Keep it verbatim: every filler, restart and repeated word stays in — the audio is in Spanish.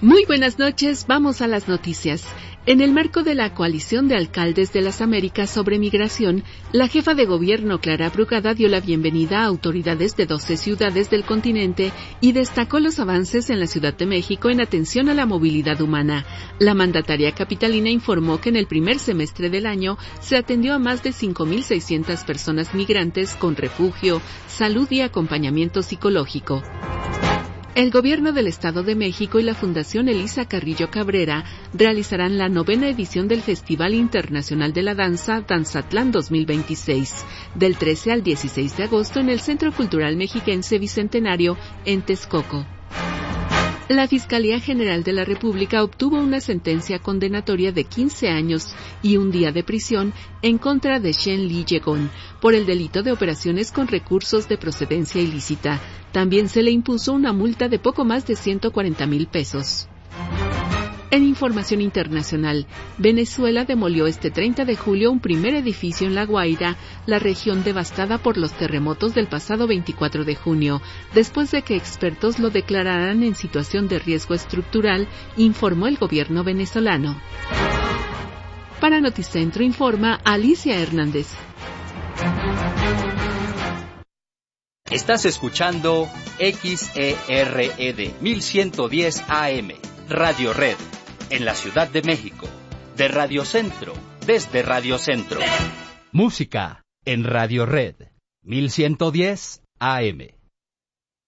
Muy buenas noches, vamos a las noticias. En el marco de la Coalición de Alcaldes de las Américas sobre Migración, la jefa de gobierno Clara Brugada dio la bienvenida a autoridades de doce ciudades del continente y destacó los avances en la Ciudad de México en atención a la movilidad humana. La mandataria capitalina informó que en el primer semestre del año se atendió a más de cinco mil seiscientas personas migrantes con refugio, salud y acompañamiento psicológico. El Gobierno del Estado de México y la Fundación Elisa Carrillo Cabrera realizarán la novena edición del Festival Internacional de la Danza Danzatlán dos mil veintiséis, del trece al dieciséis de agosto en el Centro Cultural Mexiquense Bicentenario en Texcoco. La Fiscalía General de la República obtuvo una sentencia condenatoria de quince años y un día de prisión en contra de Shen Li Yegon por el delito de operaciones con recursos de procedencia ilícita. También se le impuso una multa de poco más de ciento cuarenta mil pesos. En información internacional, Venezuela demolió este treinta de julio un primer edificio en La Guaira, la región devastada por los terremotos del pasado veinticuatro de junio, después de que expertos lo declararan en situación de riesgo estructural, informó el gobierno venezolano. Para Noticentro informa Alicia Hernández. Estás escuchando X E R E D mil ciento diez A M, Radio Red, en la Ciudad de México, de Radio Centro, desde Radio Centro. Música en Radio Red, mil ciento diez A M.